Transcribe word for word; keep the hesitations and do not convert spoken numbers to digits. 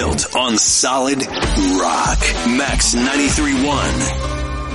built on solid rock. Max ninety-three point one.